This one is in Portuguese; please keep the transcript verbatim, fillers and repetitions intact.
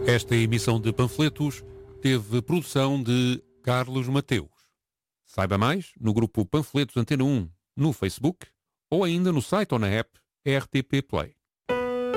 Esta emissão de panfletos teve produção de Carlos Mateus. Saiba mais no grupo Panfletos Antena um no Facebook ou ainda no site ou na app R T P Play.